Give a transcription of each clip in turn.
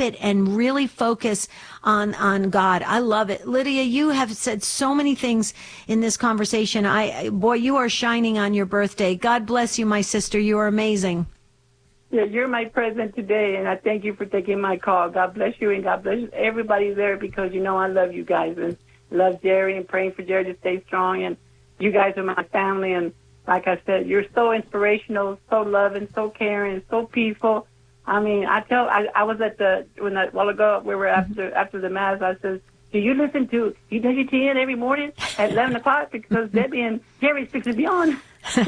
it and really focus on God. I love it. Lydia, you have said so many things in this conversation. Boy, you are shining on your birthday. God bless you, my sister. You are amazing. Yeah, you're my present today, and I thank you for taking my call. God bless you, and God bless everybody there, because you know I love you guys and love Jerry and praying for Jerry to stay strong. And you guys are my family, and like I said, you're so inspirational, so loving, so caring, so peaceful. I mean, I was at a while ago, we were after the Mass, I said, do you listen to UWTN every morning at 11 o'clock? Because Debbie and Jerry speaks to be on.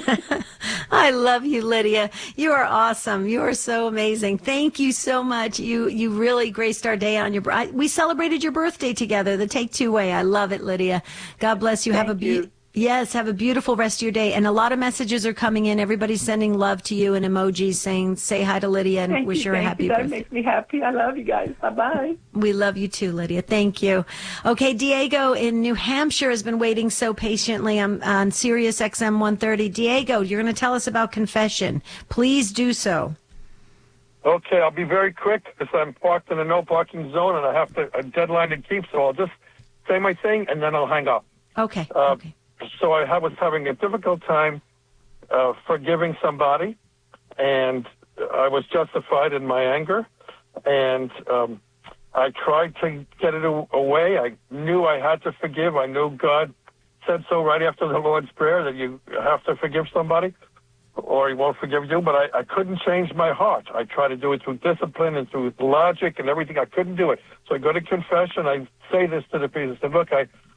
I love you, Lydia. You are awesome. You are so amazing. Thank you so much. You really graced our day on we celebrated your birthday together, the Take Two way. I love it, Lydia. God bless you. Thank you. Yes, have a beautiful rest of your day. And a lot of messages are coming in. Everybody's sending love to you and emojis saying, say hi to Lydia and wish her a happy birthday. That makes me happy. I love you guys. Bye-bye. We love you too, Lydia. Thank you. Okay, Diego in New Hampshire has been waiting so patiently on Sirius XM 130. Diego, you're going to tell us about confession. Please do so. Okay, I'll be very quick because I'm parked in a no parking zone and I have a deadline to keep, so I'll just say my thing and then I'll hang up. Okay. Okay. So I was having a difficult time forgiving somebody, and I was justified in my anger, and I tried to get it away. I knew I had to forgive. I knew God said so right after the Lord's Prayer that you have to forgive somebody or he won't forgive you, but I couldn't change my heart. I tried to do it through discipline and through logic and everything. I couldn't do it. So I go to confession. I say this to the priest. I said, look,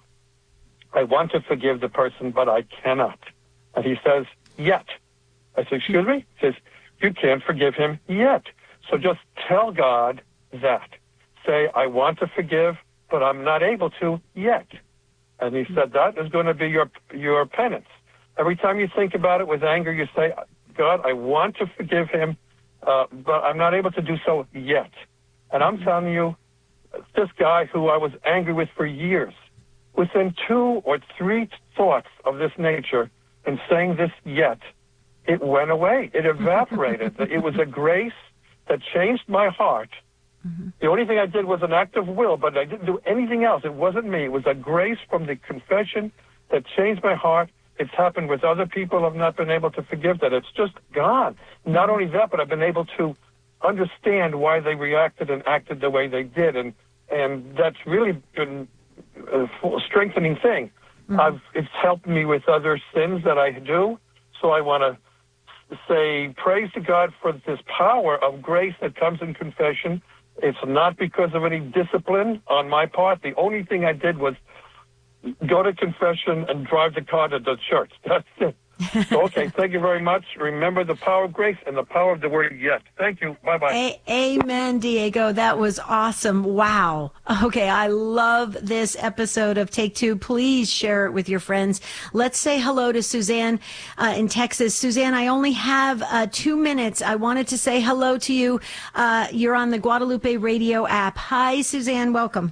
I want to forgive the person, but I cannot. And he says, yet. I said, excuse me? He says, you can't forgive him yet. So just tell God that. Say, I want to forgive, but I'm not able to yet. And he said, that is going to be your penance. Every time you think about it with anger, you say, God, I want to forgive him, but I'm not able to do so yet. And I'm telling you, this guy who I was angry with for years, within 2 or 3 thoughts of this nature and saying this yet, it went away. It evaporated. It was a grace that changed my heart. Mm-hmm. The only thing I did was an act of will, but I didn't do anything else. It wasn't me. It was a grace from the confession that changed my heart. It's happened with other people. I've not been able to forgive that. It's just gone. Not only that, but I've been able to understand why they reacted and acted the way they did. And that's really been a strengthening thing. Mm-hmm. It's helped me with other sins that I do. So I want to say praise to God for this power of grace that comes in confession. It's not because of any discipline on my part. The only thing I did was go to confession and drive the car to the church. That's it. Okay, thank you very much. Remember the power of grace and the power of the word yet. Thank you. Bye-bye. Amen, Diego. That was awesome. Wow. Okay, I love this episode of Take Two. Please share it with your friends. Let's say hello to Suzanne in Texas. Suzanne, I only have 2 minutes. I wanted to say hello to you. You're on the Guadalupe Radio app. Hi, Suzanne. Welcome.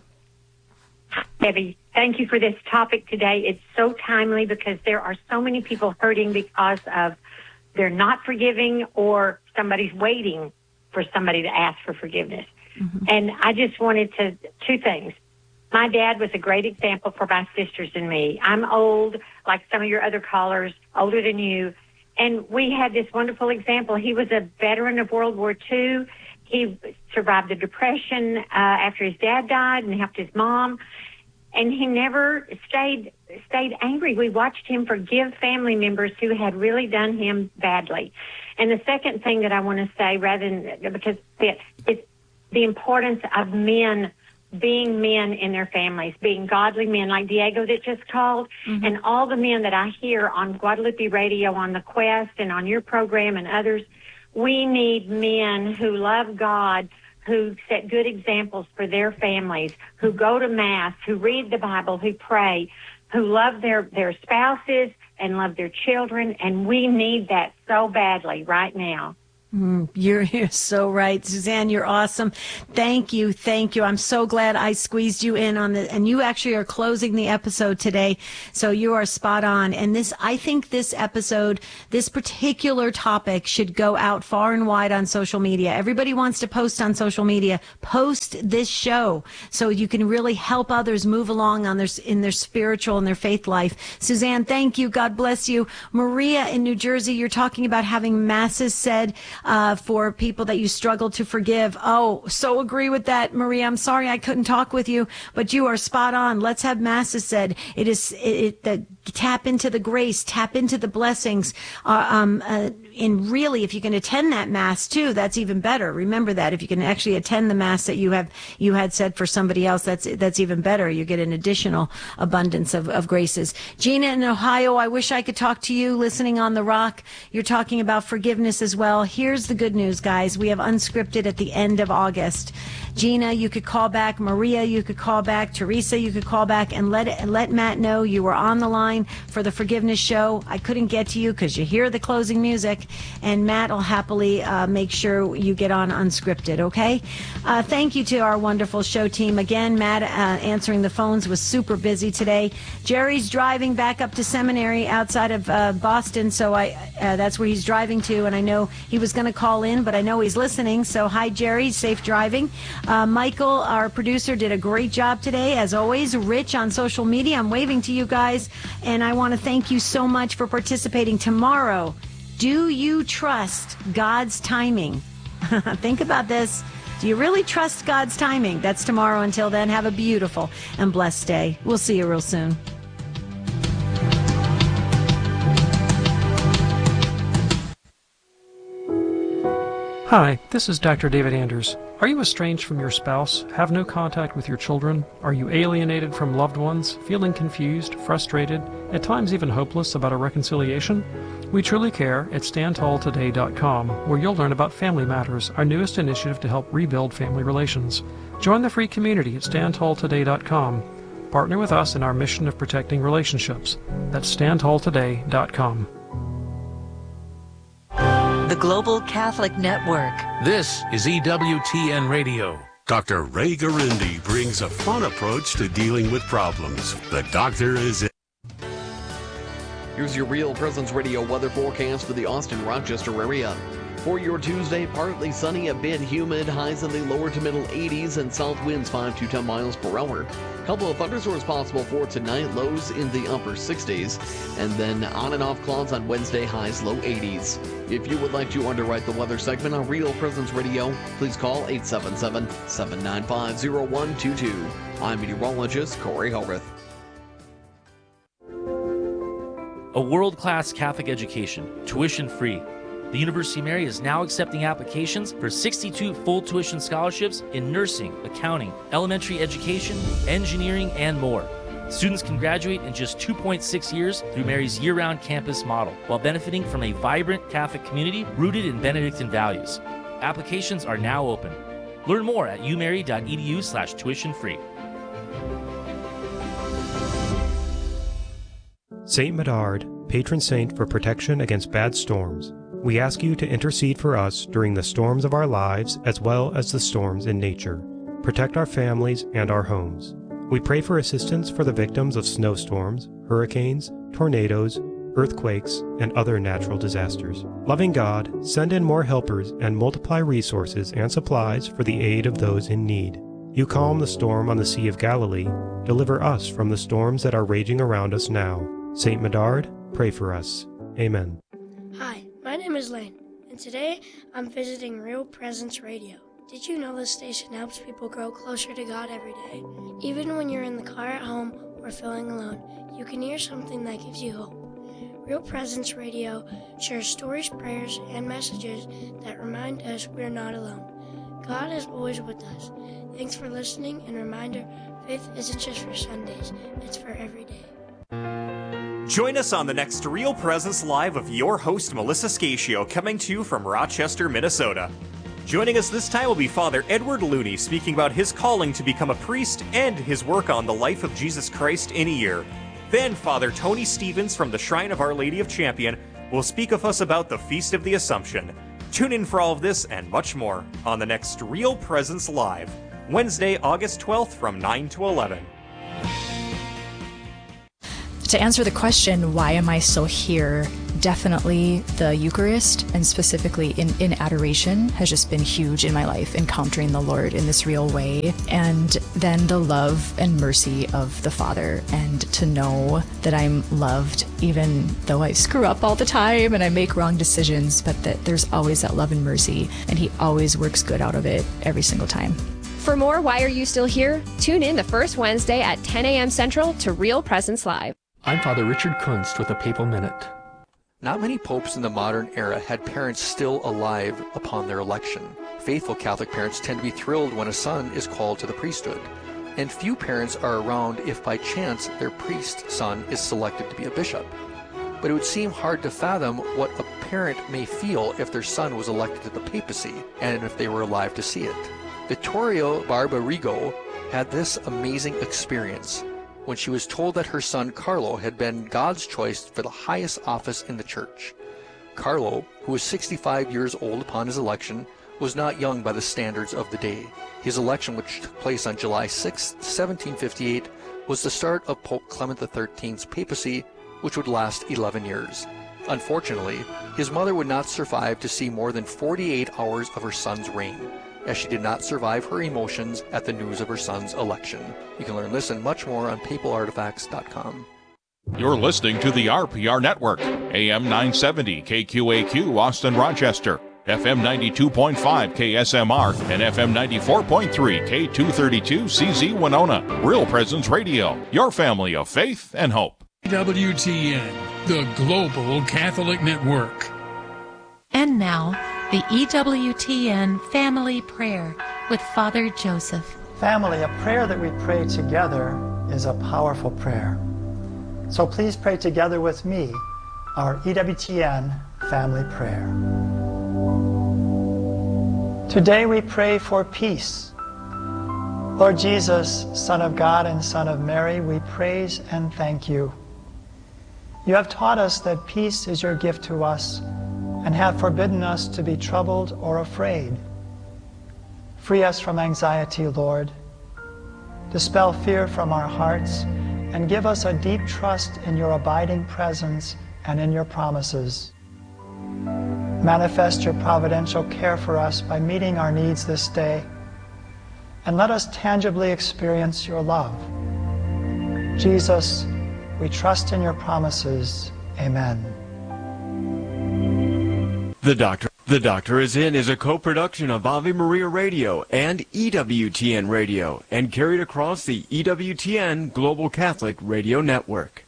Debbie, thank you for this topic today. It's so timely because there are so many people hurting because of they're not forgiving or somebody's waiting for somebody to ask for forgiveness. Mm-hmm. And I just wanted to, 2 things. My dad was a great example for my sisters and me. I'm old, like some of your other callers, older than you. And we had this wonderful example. He was a veteran of World War II. He survived the Depression after his dad died and helped his mom. And he never stayed angry. We watched him forgive family members who had really done him badly. And the second thing that I want to say, because it's the importance of men being men in their families, being godly men like Diego that just called, mm-hmm. and all the men that I hear on Guadalupe Radio, on The Quest, and on your program and others. We need men who love God, who set good examples for their families, who go to Mass, who read the Bible, who pray, who love their spouses and love their children. And we need that so badly right now. You're so right. Suzanne, you're awesome. Thank you. Thank you. I'm so glad I squeezed you in on the, and you actually are closing the episode today. So you are spot on. And I think this episode, this particular topic should go out far and wide on social media. Everybody wants to post on social media. Post this show so you can really help others move along in their spiritual and their faith life. Suzanne, thank you. God bless you. Maria in New Jersey, you're talking about having masses said for people that you struggle to forgive. Oh, so agree with that, Maria. I'm sorry I couldn't talk with you, but you are spot on. Let's have masses said. Tap into the grace, tap into the blessings. And really, if you can attend that mass too, that's even better. Remember that if you can actually attend the mass that you had said for somebody else, that's even better. You get an additional abundance of graces. Gina in Ohio, I wish I could talk to you listening on the Rock. You're talking about forgiveness as well. Here's the good news, guys. We have Unscripted at the end of August. Gina, you could call back. Maria, you could call back. Teresa, you could call back and let Matt know you were on the line for the forgiveness show. I couldn't get to you because you hear the closing music, and Matt will happily make sure you get on Unscripted, okay? Thank you to our wonderful show team. Again, Matt answering the phones was super busy today. Jerry's driving back up to seminary outside of Boston, so that's where he's driving to, and I know he was going to call in, but I know he's listening, so hi, Jerry. Safe driving. Michael, our producer, did a great job today, as always. Rich on social media. I'm waving to you guys, and I want to thank you so much for participating. Tomorrow, do you trust God's timing? Think about this. Do you really trust God's timing? That's tomorrow. Until then, have a beautiful and blessed day. We'll see you real soon. Hi, this is Dr. David Anders. Are you estranged from your spouse, have no contact with your children? Are you alienated from loved ones, feeling confused, frustrated, at times even hopeless about a reconciliation? We truly care at StandTallToday.com, where you'll learn about Family Matters, our newest initiative to help rebuild family relations. Join the free community at StandTallToday.com. Partner with us in our mission of protecting relationships. That's StandTallToday.com. The Global Catholic Network. This is EWTN Radio. Dr. Ray Garindi brings a fun approach to dealing with problems. The doctor is in. Here's your Real Presence Radio weather forecast for the Austin-Rochester area. For your Tuesday, partly sunny, a bit humid, highs in the lower to middle 80s, and south winds 5 to 10 miles per hour. Couple of thunderstorms possible for tonight, lows in the upper 60s, and then on and off clouds on Wednesday, highs low 80s. If you would like to underwrite the weather segment on Real Presence Radio, please call 877-795-0122. I'm meteorologist Corey Hogarth. A world-class Catholic education, tuition-free. The University of Mary is now accepting applications for 62 full tuition scholarships in nursing, accounting, elementary education, engineering, and more. Students can graduate in just 2.6 years through Mary's year-round campus model, while benefiting from a vibrant Catholic community rooted in Benedictine values. Applications are now open. Learn more at umary.edu/tuition-free. Saint Medard, patron saint for protection against bad storms. We ask you to intercede for us during the storms of our lives as well as the storms in nature. Protect our families and our homes. We pray for assistance for the victims of snowstorms, hurricanes, tornadoes, earthquakes, and other natural disasters. Loving God, send in more helpers and multiply resources and supplies for the aid of those in need. You calm the storm on the Sea of Galilee. Deliver us from the storms that are raging around us now. Saint Medard, pray for us. Amen. Hi, my name is Lane, and today I'm visiting Real Presence Radio. Did you know this station helps people grow closer to God every day? Even when you're in the car at home or feeling alone, you can hear something that gives you hope. Real Presence Radio shares stories, prayers, and messages that remind us we're not alone. God is always with us. Thanks for listening, and reminder, faith isn't just for Sundays, it's for every day. Join us on the next Real Presence Live of your host, Melissa Scatio, coming to you from Rochester, Minnesota. Joining us this time will be Father Edward Looney, speaking about his calling to become a priest and his work on the life of Jesus Christ in a year. Then Father Tony Stevens from the Shrine of Our Lady of Champion will speak with us about the Feast of the Assumption. Tune in for all of this and much more on the next Real Presence Live, Wednesday, August 12th from 9 to 11. To answer the question, why am I still here? Definitely the Eucharist, and specifically in adoration, has just been huge in my life, encountering the Lord in this real way. And then the love and mercy of the Father, and to know that I'm loved even though I screw up all the time and I make wrong decisions, but that there's always that love and mercy, and He always works good out of it every single time. For more Why Are You Still Here? Tune in the first Wednesday at 10 a.m. Central to Real Presence Live. I'm Father Richard Kunst with a Papal Minute. Not many popes in the modern era had parents still alive upon their election. Faithful Catholic parents tend to be thrilled when a son is called to the priesthood, and few parents are around if by chance their priest son is selected to be a bishop. But it would seem hard to fathom what a parent may feel if their son was elected to the papacy, and if they were alive to see it. Vittorio Barbarigo had this amazing experience when she was told that her son Carlo had been God's choice for the highest office in the church. Carlo, who was 65 years old upon his election, was not young by the standards of the day. His election, which took place on July 6, 1758, was the start of Pope Clement XIII's papacy, which would last 11 years. Unfortunately, his mother would not survive to see more than 48 hours of her son's reign, as she did not survive her emotions at the news of her son's election. You can learn this and much more on papalartifacts.com. You're listening to the RPR Network, AM 970 KQAQ Austin Rochester, FM 92.5 KSMR, and FM 94.3 K232 CZ Winona. Real Presence Radio, your family of faith and hope. EWTN, the Global Catholic Network. And now, the EWTN Family Prayer with Father Joseph. Family, a prayer that we pray together is a powerful prayer. So please pray together with me our EWTN Family Prayer. Today we pray for peace. Lord Jesus, Son of God and Son of Mary, we praise and thank you. You have taught us that peace is your gift to us, and have forbidden us to be troubled or afraid. Free us from anxiety, Lord. Dispel fear from our hearts, and give us a deep trust in your abiding presence and in your promises. Manifest your providential care for us by meeting our needs this day, and let us tangibly experience your love. Jesus, we trust in your promises. Amen. The Doctor is In is a co-production of Ave Maria Radio and EWTN Radio, and carried across the EWTN Global Catholic Radio Network.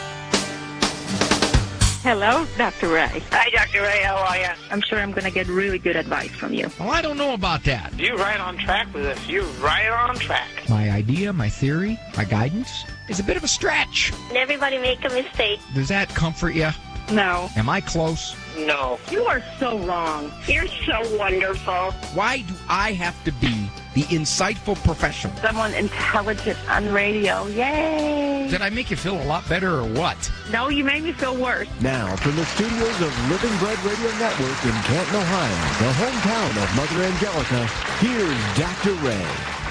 Hello, Dr. Ray. Hi, Dr. Ray. How are you? I'm sure I'm going to get really good advice from you. Well, I don't know about that. You're right on track with us. You're right on track. My idea, my theory, my guidance is a bit of a stretch. Everybody make a mistake. Does that comfort you? No. Am I close? No. You are so wrong. You're so wonderful. Why do I have to be the insightful professional? Someone intelligent on radio. Yay! Did I make you feel a lot better or what? No, you made me feel worse. Now, from the studios of Living Bread Radio Network in Canton, Ohio, the hometown of Mother Angelica, here's Dr. Ray.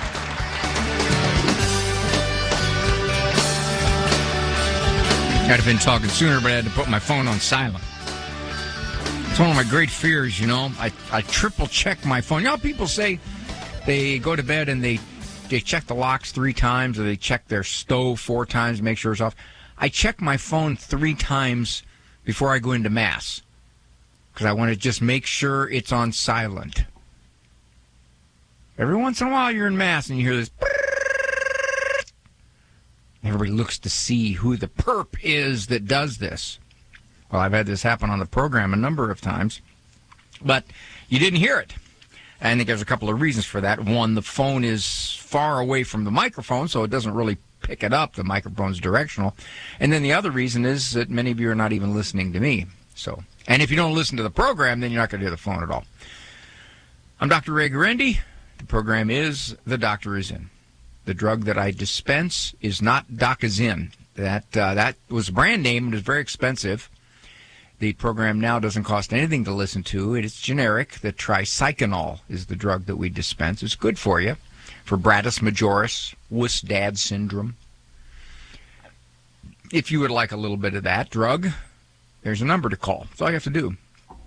I'd have been talking sooner, but I had to put my phone on silent. It's one of my great fears, you know. I triple check my phone. You know, people say they go to bed and they check the locks 3 times, or they check their stove 4 times to make sure it's off. I check my phone 3 times before I go into Mass, because I want to just make sure it's on silent. Every once in a while you're in Mass and you hear this. Everybody looks to see who the perp is that does this. Well, I've had this happen on the program a number of times, but you didn't hear it. I think there's a couple of reasons for that. One, the phone is far away from the microphone, so it doesn't really pick it up. The microphone's directional. And then the other reason is that many of you are not even listening to me. So, and if you don't listen to the program, then you're not going to hear the phone at all. I'm Dr. Ray Guarendi. The program is The Doctor Is In. The drug that I dispense is not Docazin. That was a brand name. It is very expensive. The program now doesn't cost anything to listen to. It is generic. The tricyclinol is the drug that we dispense. It's good for you, for Bratus majoris, Wuss-Dad syndrome. If you would like a little bit of that drug, there's a number to call. That's all you have to do.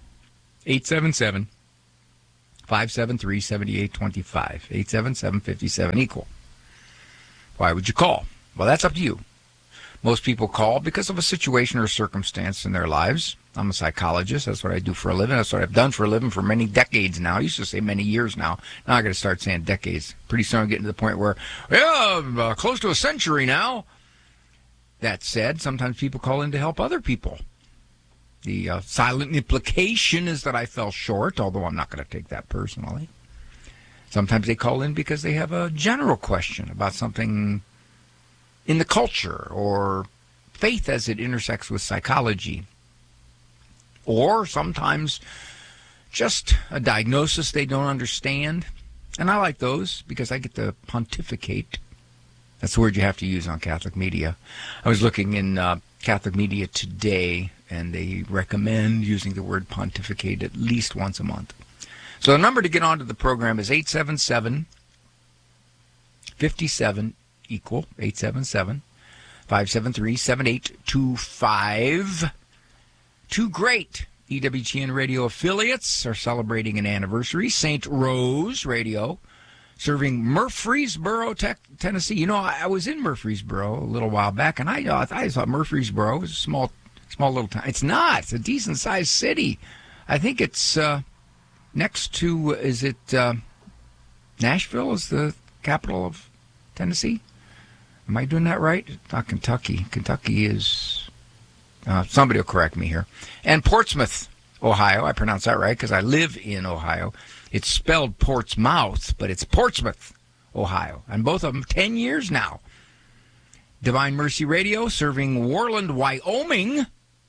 877-573-7825. 877-57-EQUAL. Why would you call? Well, that's up to you. Most people call because of a situation or circumstance in their lives. I'm a psychologist. That's what I do for a living. That's what I've done for a living for many decades now. I used to say many years now. Now I got to start saying decades. Pretty soon I'm getting to the point where, close to a century now. That said, sometimes people call in to help other people. The silent implication is that I fell short, although I'm not going to take that personally. Sometimes they call in because they have a general question about something in the culture or faith as it intersects with psychology. Or sometimes just a diagnosis they don't understand. And I like those because I get to pontificate. That's the word you have to use on Catholic media. I was looking in Catholic media today, and they recommend using the word pontificate at least once a month. So the number to get onto the program is 877-57-EQUAL, 877-573-7825. Two great EWTN radio affiliates are celebrating an anniversary. St. Rose Radio, serving Murfreesboro, Tennessee. You know, I was in Murfreesboro a little while back, and I thought Murfreesboro was a small little town. It's not. It's a decent-sized city. I think it's next to, is it Nashville is the capital of Tennessee? Am I doing that right? It's not Kentucky. Kentucky is, somebody will correct me here. And Portsmouth, Ohio. I pronounce that right because I live in Ohio. It's spelled Portsmouth, but it's Portsmouth, Ohio. And both of them 10 years now. Divine Mercy Radio, serving Worland, Wyoming.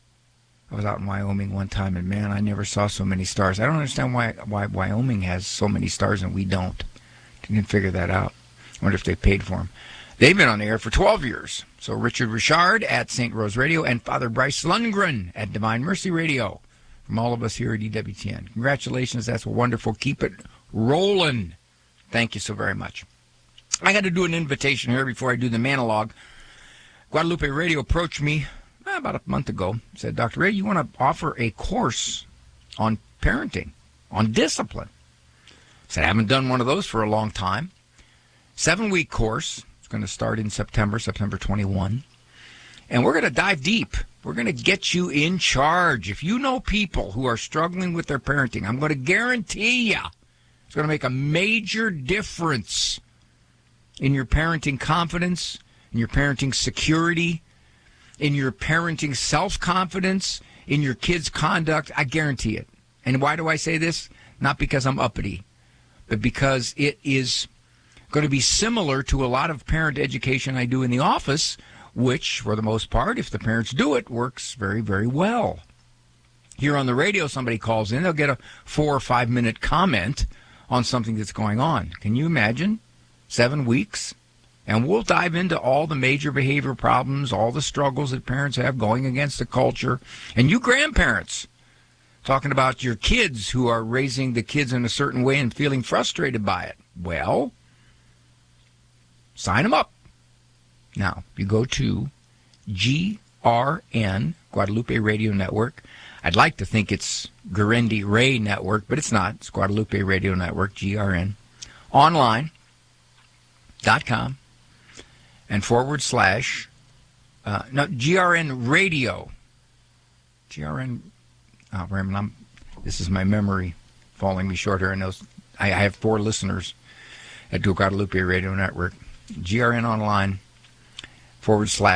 I was out in Wyoming one time, and man, I never saw so many stars. I don't understand why Wyoming has so many stars and we don't. Didn't figure that out. I wonder if they paid for them. They've been on the air for 12 years. So Richard Richard at St. Rose Radio and Father Bryce Lundgren at Divine Mercy Radio. From all of us here at EWTN. Congratulations. That's wonderful. Keep it rolling. Thank you so very much. I got to do an invitation here before I do the monologue. Guadalupe Radio approached me about a month ago. Said, Dr. Ray, you want to offer a course on parenting, on discipline? Said, I haven't done one of those for a long time. 7-week course. It's going to start in September 21. And we're going to dive deep. We're going to get you in charge. If you know people who are struggling with their parenting, I'm going to guarantee you it's going to make a major difference in your parenting confidence, in your parenting security, in your parenting self-confidence, in your kids' conduct. I guarantee it. And why do I say this? Not because I'm uppity, but because it is going to be similar to a lot of parent education I do in the office, which, for the most part, if the parents do it, works very, very well. Here on the radio, somebody calls in, they'll get a 4 or 5 minute comment on something that's going on. Can you imagine? 7 weeks? And we'll dive into all the major behavior problems, all the struggles that parents have going against the culture. And you grandparents, talking about your kids who are raising the kids in a certain way and feeling frustrated by it. Well, sign them up. Now, you go to GRN, Guadalupe Radio Network. I'd like to think it's Guarendi Ray Network, but it's not. It's Guadalupe Radio Network, GRN. Online.com and / GRN Radio. GRN, this is my memory falling me short here. I have 4 listeners at Guadalupe Radio Network. GRN Online /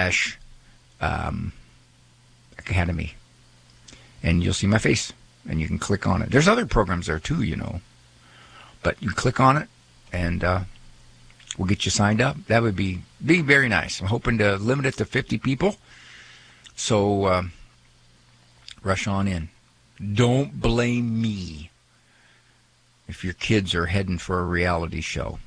Academy. And you'll see my face, and you can click on it. There's other programs there, too, you know. But you click on it, and we'll get you signed up. That would be very nice. I'm hoping to limit it to 50 people. So rush on in. Don't blame me if your kids are heading for a reality show.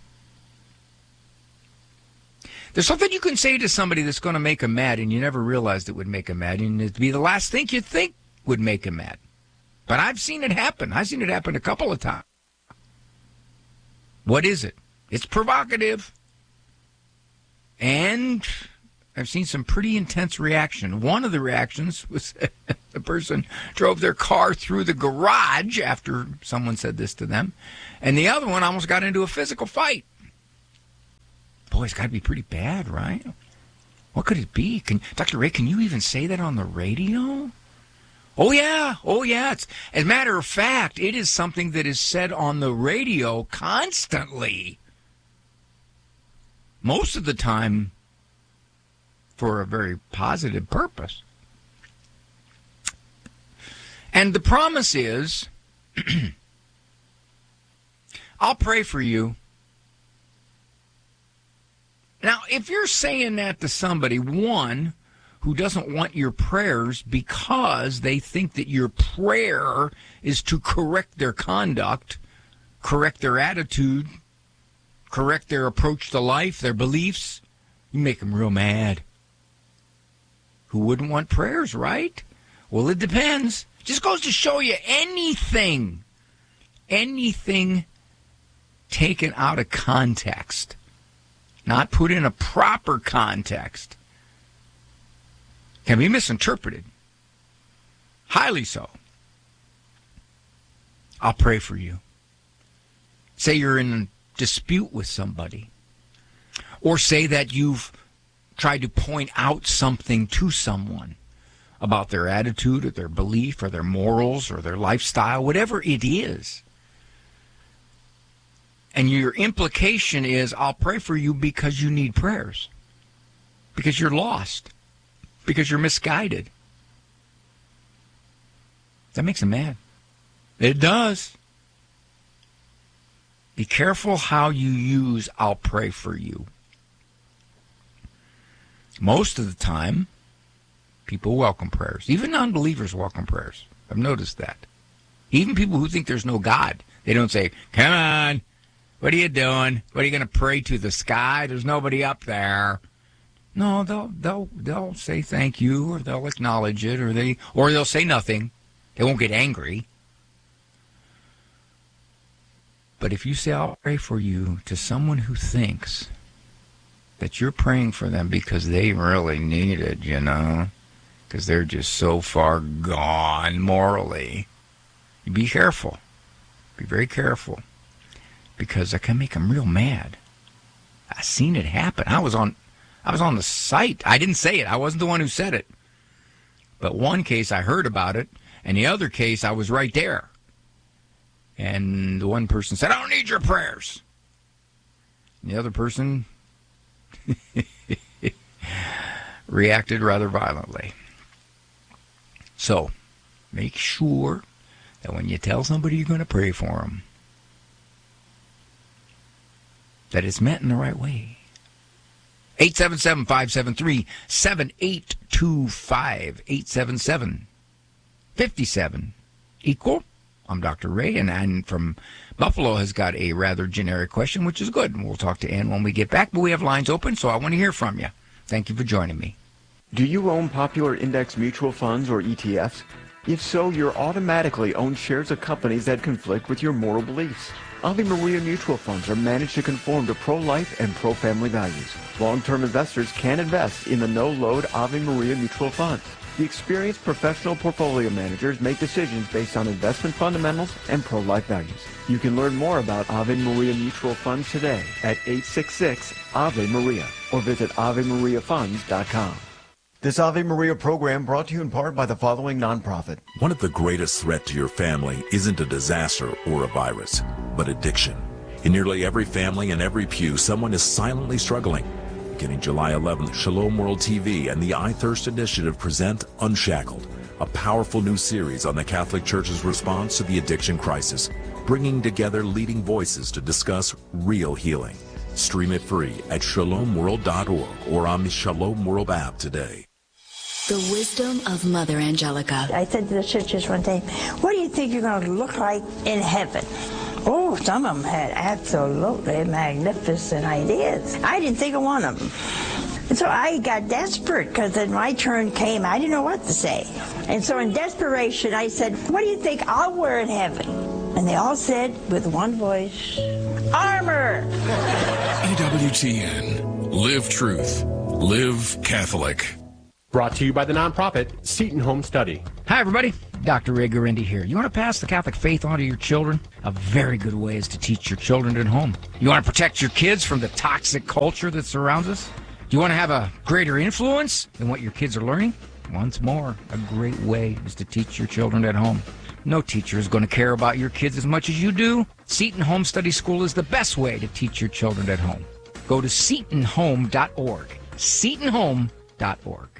There's something you can say to somebody that's going to make them mad, and you never realized it would make them mad, and it'd be the last thing you'd think would make him mad. But I've seen it happen. I've seen it happen a couple of times. What is it? It's provocative. And I've seen some pretty intense reaction. One of the reactions was the person drove their car through the garage after someone said this to them. And the other one almost got into a physical fight. Boy, it's got to be pretty bad, right? What could it be? Dr. Ray, can you even say that on the radio? Oh, yeah. As a matter of fact, it is something that is said on the radio constantly. Most of the time for a very positive purpose. And the promise is, I'll pray for you. Now, if you're saying that to somebody, one, who doesn't want your prayers because they think that your prayer is to correct their conduct, correct their attitude, correct their approach to life, their beliefs, you make them real mad. Who wouldn't want prayers, right? Well, it depends. Just goes to show you anything taken out of context, not put in a proper context, can be misinterpreted. Highly so. I'll pray for you. Say you're in a dispute with somebody, or say that you've tried to point out something to someone about their attitude or their belief or their morals or their lifestyle, whatever it is. And your implication is, I'll pray for you because you need prayers, because you're lost, because you're misguided. That makes them mad. It does. Be careful how you use I'll pray for you. Most of the time, people welcome prayers. Even non-believers welcome prayers. I've noticed that. Even people who think there's no God, they don't say, come on, what are you doing? What are you going to pray to, the sky? There's nobody up there. No, they'll say thank you, or they'll acknowledge it, or they'll say nothing. They won't get angry. But if you say, I'll pray for you, to someone who thinks that you're praying for them because they really need it, because they're just so far gone morally, you be careful. Be very careful, because that can make them real mad. I've seen it happen. I was on the site. I didn't say it. I wasn't the one who said it. But one case I heard about it, and the other case I was right there. And the one person said, I don't need your prayers. And the other person reacted rather violently. So, make sure that when you tell somebody you're going to pray for them, that it's meant in the right way. 877-573-7825. 877-57 I'm Dr. Ray, and Ann from Buffalo has got a rather generic question, which is good. And we'll talk to Ann when we get back, but we have lines open, so I want to hear from you. Thank you for joining me. Do you own popular index mutual funds or ETFs? If so, you're automatically own shares of companies that conflict with your moral beliefs. Ave Maria mutual funds are managed to conform to pro-life and pro-family values. Long-term investors can invest in the no-load Ave Maria mutual funds. The experienced professional portfolio managers make decisions based on investment fundamentals and pro-life values. You can learn more about Ave Maria mutual funds today at 866-AVE-MARIA or visit AveMariaFunds.com. This Ave Maria program brought to you in part by the following nonprofit. One of the greatest threats to your family isn't a disaster or a virus, but addiction. In nearly every family and every pew, someone is silently struggling. Beginning July 11th, Shalom World TV and the I Thirst Initiative present Unshackled, a powerful new series on the Catholic Church's response to the addiction crisis, bringing together leading voices to discuss real healing. Stream it free at shalomworld.org or on the Shalom World app today. The wisdom of Mother Angelica. I said to the sisters one day, what do you think you're going to look like in heaven? Oh, some of them had absolutely magnificent ideas. I didn't think of one of them. And so I got desperate because then my turn came. I didn't know what to say. And so in desperation, I said, what do you think I'll wear in heaven? And they all said with one voice, armor. EWTN. Live truth. Live Catholic. Brought to you by the nonprofit Seton Home Study. Hi, everybody. Dr. Ray Garindy here. You want to pass the Catholic faith on to your children? A very good way is to teach your children at home. You want to protect your kids from the toxic culture that surrounds us? Do you want to have a greater influence in what your kids are learning? Once more, a great way is to teach your children at home. No teacher is going to care about your kids as much as you do. Seton Home Study School is the best way to teach your children at home. Go to SetonHome.org. SetonHome.org.